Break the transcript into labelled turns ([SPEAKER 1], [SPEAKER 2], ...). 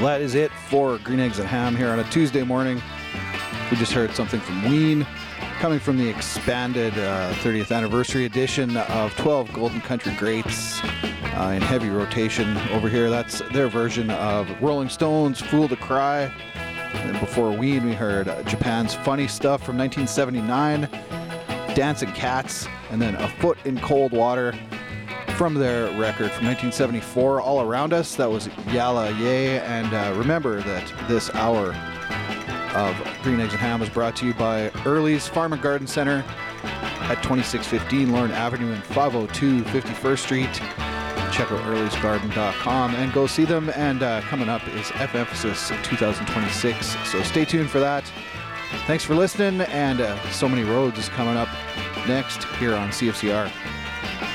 [SPEAKER 1] Well, that is it for Green Eggs and Ham here on a Tuesday morning. We just heard something from Ween, coming from the expanded 30th anniversary edition of 12 Golden Country Greats in heavy rotation over here. That's their version of Rolling Stones' Fool to Cry. And before Ween, we heard Japan's Funny Stuff from 1979, Dancing Cats, and then A Foot in Cold Water from their record from 1974, All Around Us. That was Yalla Ye. And remember that this hour of Green Eggs and Ham was brought to you by Early's Farm and Garden Center at 2615 Lorne Avenue and 502 51st Street. Check out earlysgarden.com and go see them. And coming up is F-Emphasis 2026. So stay tuned for that. Thanks for listening. And So Many Roads is coming up next here on CFCR.